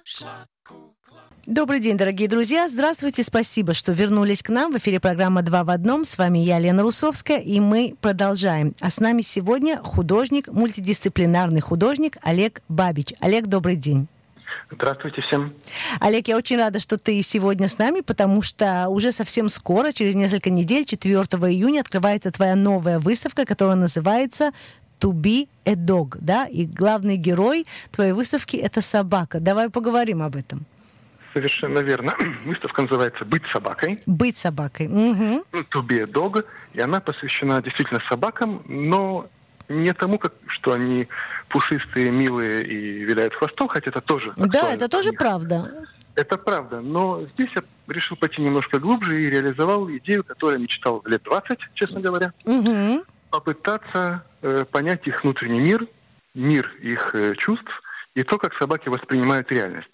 Добрый день, дорогие друзья. Здравствуйте, спасибо, что вернулись к нам. В эфире программа «Два в одном». С вами я, Лена Русовская, и мы продолжаем. А с нами сегодня художник, мультидисциплинарный художник Олег Бабич. Олег, добрый день. Здравствуйте всем. Олег, я очень рада, что ты сегодня с нами, потому что уже совсем скоро, через несколько недель, 4 июня, открывается твоя новая выставка, которая называется «To be a dog», да? И главный герой твоей выставки – это собака. Давай поговорим об этом. Совершенно верно. Выставка называется «Быть собакой». «Быть собакой». Угу. «To be a dog». И она посвящена действительно собакам, но не тому, что они пушистые, милые и виляют хвостом, хотя это тоже актуально. Да, это тоже правда. Это правда, но здесь я решил пойти немножко глубже и реализовал идею, которую я мечтал лет 20, честно говоря. Угу. Попытаться понять их внутренний мир их чувств и то, как собаки воспринимают реальность.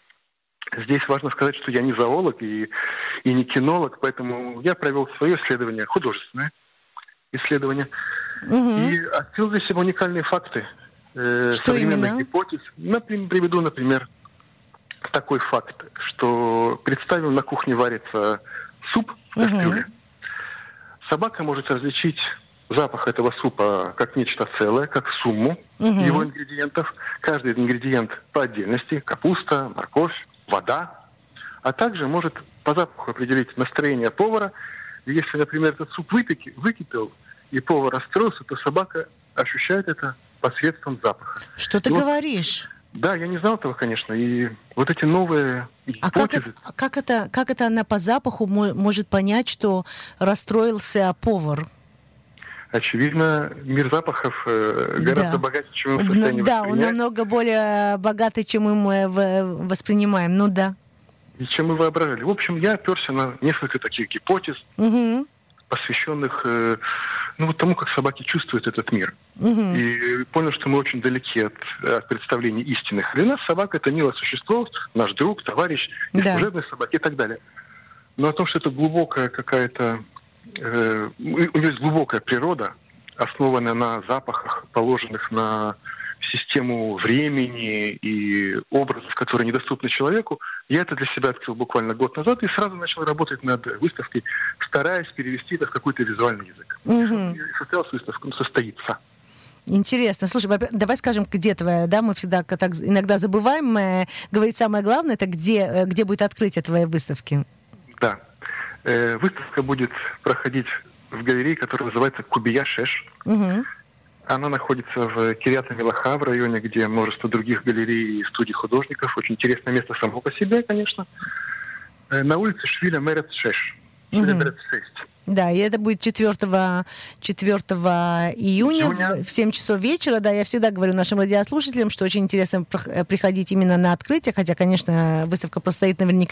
Здесь важно сказать, что я не зоолог и не кинолог, поэтому я провел свое исследование, художественное исследование, и открыл для себя уникальные факты современных гипотез. Приведу, например, такой факт, что представим, на кухне варится суп в кастрюле. Собака может различить запах этого супа как нечто целое, как сумму его ингредиентов. Каждый ингредиент по отдельности: капуста, морковь, вода, а также может по запаху определить настроение повара. И если, например, этот суп выкипел, и повар расстроился, то собака ощущает это посредством запаха. Что ты говоришь? Да, я не знал этого, конечно. И вот эти новые гипотезы... Как это она по запаху может понять, что расстроился повар? Очевидно, мир запахов гораздо богаче, чем мы в состоянии воспринять. Да, он намного более богатый, чем мы воспринимаем. Ну да. И чем мы воображали. В общем, я оперся на несколько таких гипотез, посвященных тому, как собаки чувствуют этот мир. И понял, что мы очень далеки от представлений истинных. Для нас собака — это милое существо, наш друг, товарищ, служебная собака и так далее. Но о том, что это глубокая какая-то... у нее есть глубокая природа, основанная на запахах, положенных на систему времени и образов, которые недоступны человеку. Я это для себя открыл буквально год назад и сразу начал работать над выставкой, стараясь перевести это в какой-то визуальный язык. И состоялась выставка, состоится. Интересно. Слушай, давай скажем, где твоя, да, мы всегда так иногда забываем говорить самое главное, это где будет открытие твоей выставки? Да. Выставка будет проходить в галерее, которая называется «Кубия Шеш». Она находится в Кирьят-Мелаха, в районе, где множество других галерей и студий художников. Очень интересное место само по себе, конечно. На улице Швиля Мерец 6. Швиля Мерец 6. Да, и это будет 4 июня в 7 часов вечера. Да, я всегда говорю нашим радиослушателям, что очень интересно приходить именно на открытие, хотя, конечно, выставка простоит наверняка